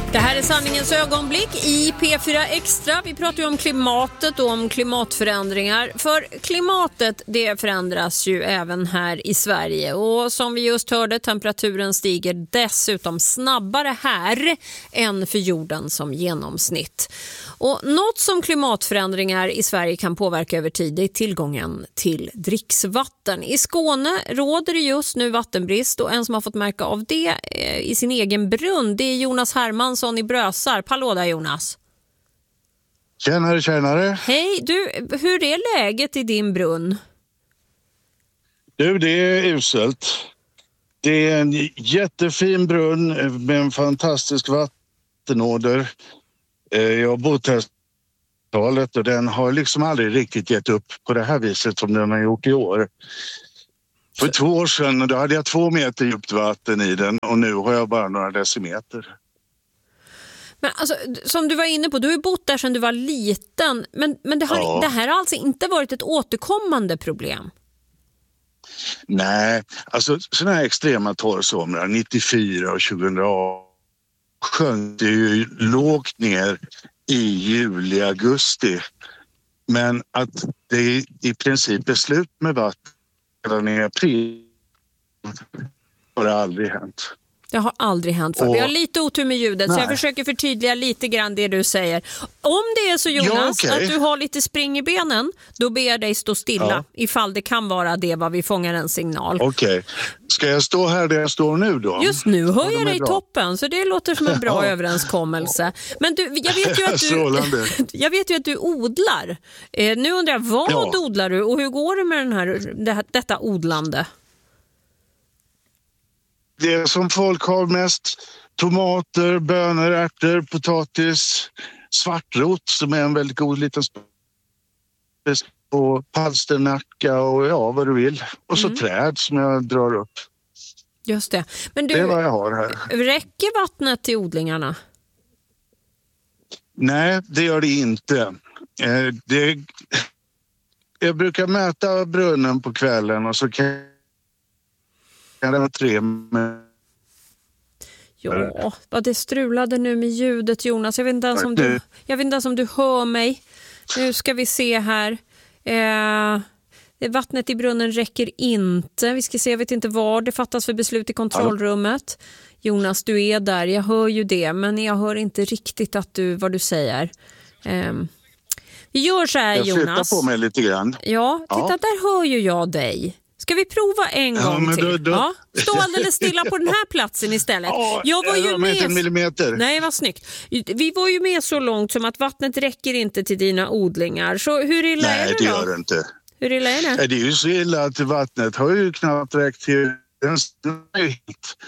Det här är sanningens ögonblick i P4 Extra. Vi pratar ju om klimatet och om klimatförändringar. För klimatet, det förändras ju även här i Sverige. Och som vi just hörde, temperaturen stiger dessutom snabbare här än för jorden som genomsnitt. Och något som klimatförändringar i Sverige kan påverka över tid är tillgången till dricksvatten. I Skåne råder det just nu vattenbrist och en som har fått märka av det i sin egen brunn, det är Jonas Hermansson i Brösarp. Hallå där, Jonas. Tjänare. Hej, du, hur är läget i din brunn? Du, det är uselt. Det är en jättefin brunn med en fantastisk vattenåder. Jag har bott här talet och den har liksom aldrig riktigt gett upp på det här viset som den har gjort i år. För 2 år sedan då hade jag 2 meter djupt vatten i den och nu har jag bara några decimeter. Men alltså, som du var inne på, du har ju bott där sedan du var liten. Men det här har alltså inte varit ett återkommande problem? Nej, alltså sådana här extrema torrsomrar, 94 och 2018 sjönk det ju lågt ner i juli-augusti. Men att det i princip är slut med vatten i april har det aldrig hänt. Det har aldrig hänt för. Vi har lite otur med ljudet, så jag försöker förtydliga lite grann det du säger. Om det är så, Jonas, att du har lite spring i benen, då ber jag dig stå stilla ifall det kan vara det vad vi fångar en signal. Okej. Ska jag stå här där jag står nu då? Just nu hör jag dig toppen, så det låter som en bra överenskommelse. Men du, jag vet ju att du odlar. Nu undrar jag, vad odlar du och hur går det med detta odlande? Det som folk har mest: tomater, bönor, ärtor, potatis, svartrot som är en väldigt god liten och palsternacka och vad du vill. Och så träd som jag drar upp. Just det. Men du, det är vad jag har här. Räcker vattnet till odlingarna? Nej, det gör det inte. Jag brukar mäta brunnen på kvällen och så kan det vara 3 med... Ja, vad det strulade nu med ljudet, Jonas. Jag vet inte ens om du hör mig. Nu ska vi se här. Vattnet i brunnen räcker inte. Vi ska se, jag vet inte vad det fattas för beslut i kontrollrummet. Jonas, du är där. Jag hör ju det, men jag hör inte riktigt vad du säger. Vi gör så här, Jonas. Jag flyttar på mig lite grann. Ja, titta, där hör ju jag dig. Ska vi prova en gång till? Ja, stå alldeles stilla på den här platsen istället. Jag var ju med... en millimeter. Nej, vad snyggt. Vi var ju med så långt som att vattnet räcker inte till dina odlingar. Så hur illa är det då? Nej, det gör det inte. Hur illa är det? Det är ju så illa att vattnet har ju knappt räckt till en snöjt.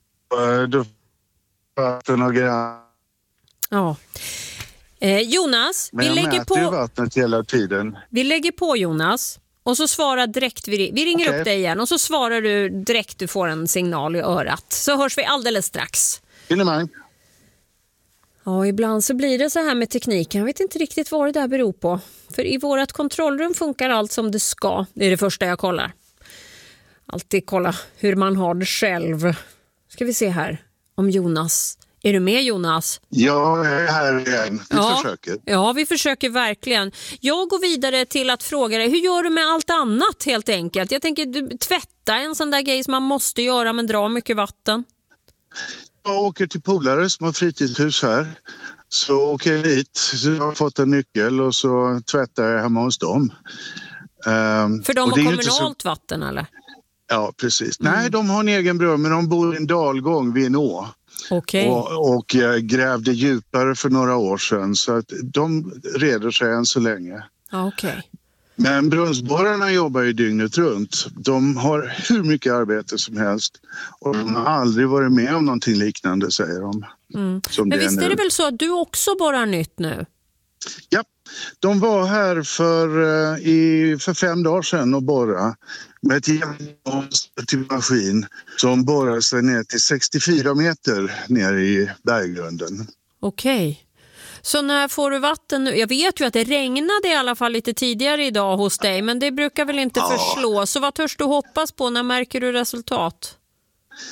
Vatten och grann. Ja. Jonas, men vi lägger på vattnet hela tiden. Vi lägger på, Jonas. Och så svarar direkt, vi ringer upp dig igen och så svarar du direkt, du får en signal i örat. Så hörs vi alldeles strax. Finemang. Ja, ibland så blir det så här med tekniken. Jag vet inte riktigt vad det där beror på. För i vårat kontrollrum funkar allt som det ska. Det är det första jag kollar. Alltid kolla hur man har det själv. Ska vi se här om Jonas... Är du med, Jonas? Jag är här igen. Vi försöker. Ja, vi försöker verkligen. Jag går vidare till att fråga dig, hur gör du med allt annat helt enkelt? Jag tänker, tvätta en sån där grej som man måste göra men drar mycket vatten. Jag åker till polare som har fritidshus här. Så åker jag dit, så jag har fått en nyckel och så tvättar jag hemma hos dem. För de har kommunalt vatten eller? Ja, precis. Nej, de har en egen brunn men de bor i en dalgång vid en å. Okay. Och grävde djupare för några år sedan så att de reder sig än så länge. Okay. Men brunnsborrarna jobbar ju dygnet runt. De har hur mycket arbete som helst och de har aldrig varit med om någonting liknande, säger de. Men visst är det väl så att du också borrar nytt nu? Ja, de var här för 5 dagar sedan och borrade med ett maskin som borrar sig ner till 64 meter ner i berggrunden. Okej. Så när får du vatten nu? Jag vet ju att det regnade i alla fall lite tidigare idag hos dig, men det brukar väl inte förslå. Så vad törs du hoppas på? När märker du resultat?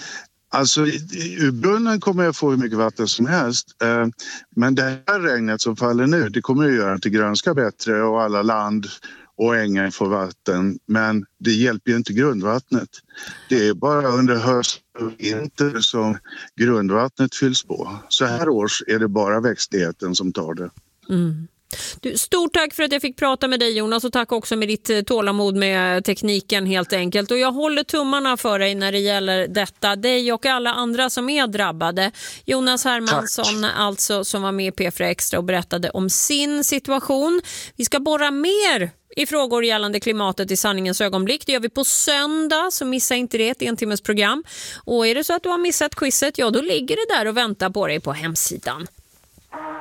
Alltså ur brunnen kommer jag få hur mycket vatten som helst. Men det här regnet som faller nu, det kommer att göra att det grönskar bättre och alla land och ängar får vatten. Men det hjälper ju inte grundvattnet. Det är bara under höst och vinter som grundvattnet fylls på. Så här års är det bara växtligheten som tar det. Mm. Stort tack för att jag fick prata med dig, Jonas, och tack också med ditt tålamod med tekniken helt enkelt. Och jag håller tummarna för dig när det gäller detta, dig och alla andra som är drabbade. Jonas Hermansson alltså, som var med i P4 Extra och berättade om sin situation. Vi ska borra mer i frågor gällande klimatet i Sanningens ögonblick. Det gör vi på söndag, så missa inte det, ett 1 timmes program. Och är det så att du har missat quizet, ja då ligger det där och väntar på dig på hemsidan.